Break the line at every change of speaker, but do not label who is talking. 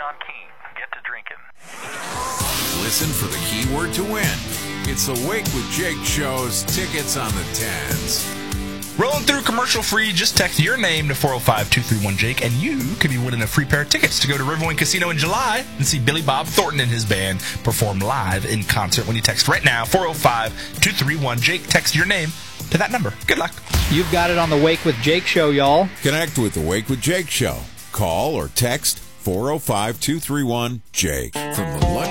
on Keene. Get to drinking.
Listen for the keyword to win. It's the Wake with Jake show's tickets on the 10s.
Rolling through commercial-free, just text your name to 405-231-JAKE, and you could be winning a free pair of tickets to go to Riverwind Casino in July and see Billy Bob Thornton and his band perform live in concert when you text right now, 405-231-JAKE. Text your name to that number. Good luck.
You've got it on the Wake with Jake show, y'all.
Connect with the Wake with Jake show. Call or text 405-231-JAKE. From the